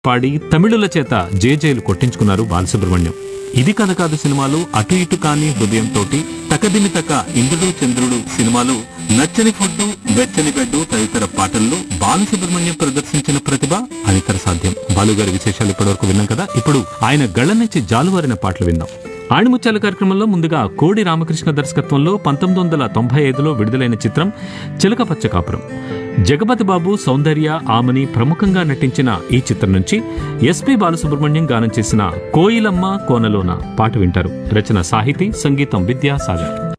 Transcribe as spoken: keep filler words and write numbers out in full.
పాడి తమిళుల చేత జేజేలు కొట్టించుకున్నారు బాలసుబ్రహ్మణ్యం. ఇది కథ కాదు సినిమాలు, అటు ఇటు కాని హృదయంతోటి, తకదిమి తక, ఇంద్రుడు చంద్రుడు సినిమాలు, నచ్చని ఫుడ్డు, వెచ్చని బెడ్డు తదితర పాటల్లో బాలసుబ్రహ్మణ్యం ప్రదర్శించిన ప్రతిభ అనితర సాధ్యం. బాలుగారి విశేషాలు ఇప్పటివరకు విన్నాం కదా. ఇప్పుడు ఆయన గళ్ల నుంచి జాలువారిన పాటలు విందాం. ఆణిముత్యాల కార్యక్రమంలో ముందుగా కోడి రామకృష్ణ దర్శకత్వంలో పంతొమ్మిది వందల తొంభై ఐదులో విడుదలైన చిత్రం చిలకపచ్చ కాపురం. జగపతి బాబు, సౌందర్య, ఆమని ప్రముఖంగా నటించిన ఈ చిత్రం నుంచి ఎస్పి బాలసుబ్రహ్మణ్యం గానం చేసిన కోయిలమ్మ కోనలోన పాట వింటారు. రచన సాహితీ, సంగీతం విద్యాసాగర్.